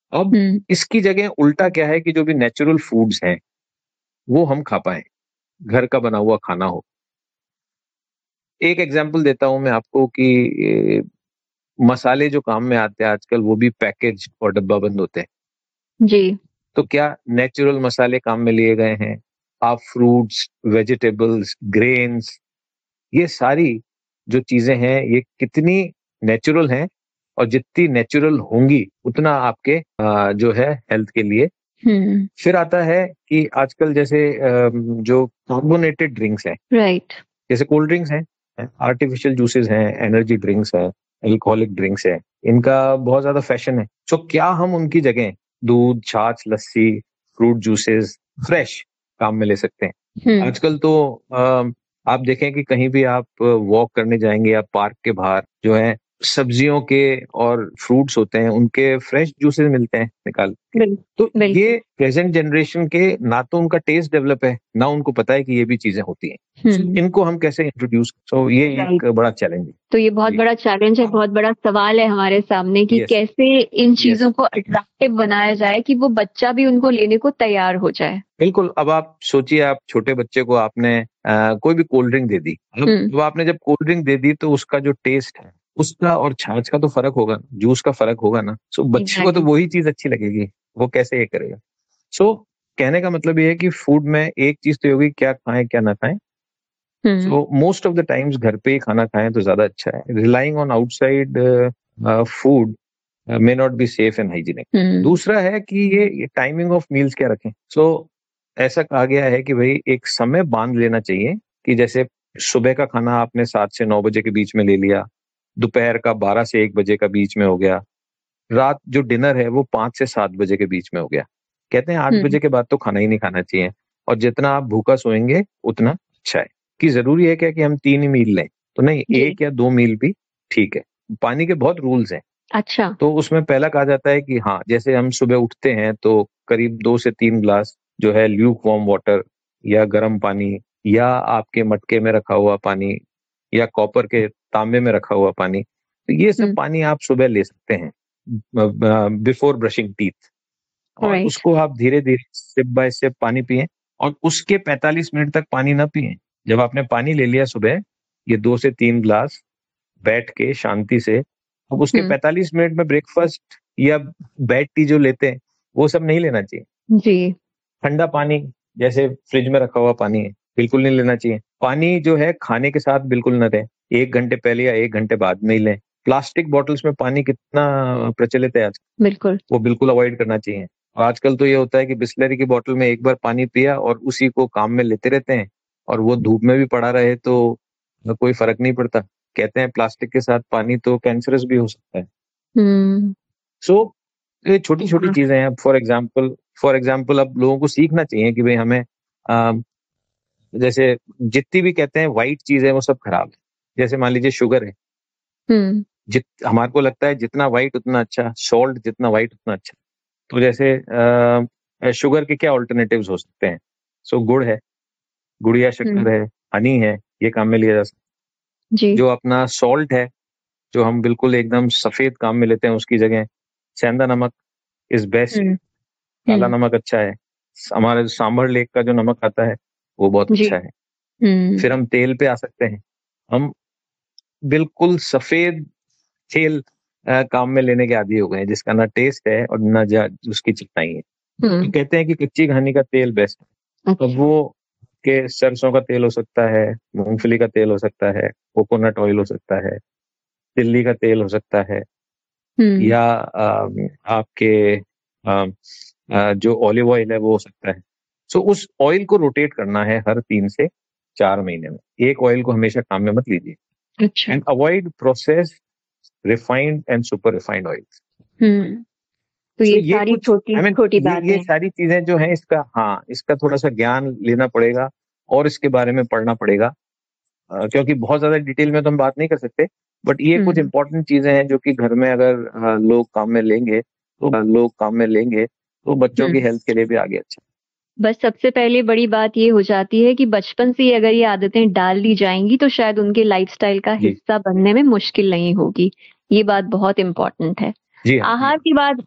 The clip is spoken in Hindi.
अब इसकी जगह उल्टा क्या है कि जो भी नेचुरल फूड्स हैं वो हम खा पाए, घर का बना हुआ खाना हो। एक एग्जांपल देता हूं मैं आपको कि मसाले जो काम में आते हैं आजकल वो भी पैकेज और डब्बा बंद होते हैं। जी। तो क्या नेचुरल मसाले काम में लिए गए हैं? आप फ्रूट्स, वेजिटेबल्स, ग्रेन्स, ये सारी जो चीजें हैं ये कितनी नेचुरल हैं, और जितनी नेचुरल होंगी उतना आपके जो है हेल्थ के लिए। फिर आता है कि आजकल जैसे जो कार्बोनेटेड ड्रिंक्स हैं, राइट, जैसे कोल्ड ड्रिंक्स हैं, आर्टिफिशियल जूसेस हैं, एनर्जी ड्रिंक्स हैं, एल्कोहलिक ड्रिंक्स हैं, इनका बहुत ज्यादा फैशन है। तो क्या हम उनकी जगह दूध, छाछ, लस्सी, फ्रूट जूसेस फ्रेश काम में ले सकते हैं? आजकल तो आप देखें कि कहीं भी आप वॉक करने जाएंगे या पार्क के बाहर जो है सब्जियों के और फ्रूट्स होते हैं, उनके फ्रेश जूसेस मिलते हैं निकाल के। तो ये प्रेजेंट जनरेशन के ना तो उनका टेस्ट डेवलप है, ना उनको पता है कि ये भी चीजें होती हैं। इनको हम कैसे इंट्रोड्यूस, तो ये एक बड़ा चैलेंज है। तो ये बहुत बड़ा चैलेंज है, बहुत बड़ा सवाल है हमारे सामने कि कैसे इन चीजों को अट्रैक्टिव बनाया जाए कि वो बच्चा भी उनको लेने को तैयार हो जाए। बिल्कुल। अब आप सोचिए, आप छोटे बच्चे को आपने कोई भी कोल्ड ड्रिंक दे दी, तो आपने जब कोल्ड ड्रिंक दे दी तो उसका जो टेस्ट है उसका और छाछ का तो फर्क होगा, जूस का फर्क होगा ना। सो बच्चे को तो वही चीज अच्छी लगेगी, वो कैसे ये करेगा? सो कहने का मतलब ये है कि फूड में एक चीज तो होगी, क्या खाएं क्या ना खाएं। So most of the times घर पे ही खाना खाएं तो ज्यादा अच्छा है। Relying on outside food may not be safe and hygienic. दूसरा है कि ये टाइमिंग ऑफ मील्स क्या रखें। सो ऐसा कहा गया है कि भाई एक समय बांध लेना चाहिए कि जैसे सुबह का खाना आपने 7 से 9 बजे के बीच में ले लिया, दोपहर का 12 से 1 बजे का बीच में हो गया, रात जो डिनर है वो 5 से 7 बजे के बीच में हो गया। कहते हैं 8 बजे के बाद तो खाना ही नहीं खाना चाहिए, और जितना आप भूखा सोएंगे उतना अच्छा है। कि जरूरी है क्या कि हम 3 ही मील लें? तो नहीं, 1 या 2 मील भी ठीक है। पानी के बहुत रूल्स हैं। अच्छा। तो उसमें पहला कहा जाता है कि हाँ, जैसे हम सुबह उठते हैं तो करीब 2 से 3 ग्लास जो है ल्यूक वार्म वाटर, या गर्म पानी, या आपके मटके में रखा हुआ पानी, या कॉपर के तांबे में रखा हुआ पानी, तो ये सब पानी आप सुबह ले सकते हैं बिफोर ब्रशिंग टीथ। और उसको आप धीरे धीरे सिप बाय सिप पानी पिए, और उसके 45 मिनट तक पानी ना पिए। जब आपने पानी ले लिया सुबह, ये 2 से 3 ग्लास बैठ के शांति से, अब उसके 45 मिनट में ब्रेकफास्ट या बेड टी जो लेते हैं वो सब नहीं लेना चाहिए जी। ठंडा पानी जैसे फ्रिज में रखा हुआ पानी है बिल्कुल नहीं लेना चाहिए। पानी जो है खाने के साथ बिल्कुल न दें, 1 घंटे पहले या 1 घंटे बाद में ही लें। प्लास्टिक बॉटल्स में पानी कितना प्रचलित है आज, बिल्कुल वो बिल्कुल अवॉइड करना चाहिए। आजकल तो ये होता है कि बिस्लरी की बोतल में एक बार पानी पिया और उसी को काम में लेते रहते हैं, और वो धूप में भी पड़ा रहे तो कोई फर्क नहीं पड़ता। कहते हैं प्लास्टिक के साथ पानी तो कैंसरस भी हो सकता है। सो ये छोटी छोटी चीजें हैं। फॉर एग्जाम्पल अब लोगों को सीखना चाहिए कि भाई हमें जैसे जितनी भी कहते हैं व्हाइट चीज है वो सब खराब है। जैसे मान लीजिए शुगर है, हमारे को लगता है जितना व्हाइट उतना अच्छा, सॉल्ट जितना व्हाइट उतना अच्छा। तो जैसे शुगर के क्या ऑल्टरनेटिव्स हो सकते हैं? सो गुड़ है, गुड़िया शक्कर है, हनी है, ये काम में लिया जा सकता है। जो अपना सॉल्ट है, जो हम बिल्कुल एकदम सफेद काम में लेते हैं, उसकी जगह सेंधा नमक इज बेस्ट। काला नमक अच्छा है। हमारे सांभर लेक का जो नमक आता है वो बहुत अच्छा है। फिर हम तेल पे आ सकते हैं। हम बिल्कुल सफेद तेल काम में लेने के आदी हो गए हैं, जिसका ना टेस्ट है और ना उसकी चिकनाई है। तो कहते हैं कि कच्ची घानी का तेल बेस्ट है। तो वो के सरसों का तेल हो सकता है, मूंगफली का तेल हो सकता है, कोकोनट ऑयल हो सकता है, तिल्ली का तेल हो सकता है, या आपके जो ऑलिव ऑयल है वो हो सकता है। सो उस ऑयल को रोटेट करना है हर 3 से 4 महीने में। एक ऑयल को हमेशा काम में मत लीजिए। And avoid process refined and super refined oils. तो ये सारी छोटी बातें, ये सारी चीजें जो है इसका थोड़ा सा ज्ञान लेना पड़ेगा और इसके बारे में पढ़ना पड़ेगा, क्योंकि बहुत ज्यादा डिटेल में तो हम बात नहीं कर सकते। बट ये कुछ इंपॉर्टेंट चीजें हैं जो कि घर में अगर लोग काम में लेंगे तो बच्चों की हेल्थ के लिए भी आगे अच्छा। बस सबसे पहले बड़ी बात ये हो जाती है कि बचपन से ही अगर ये आदतें डाल दी जाएंगी तो शायद उनके लाइफस्टाइल का हिस्सा बनने में मुश्किल नहीं होगी। ये बात बहुत इम्पोर्टेंट है। आहार की बात